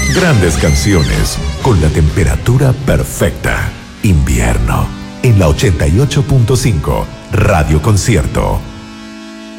Grandes canciones con la temperatura perfecta. Invierno en la 88.5 Radio Concierto.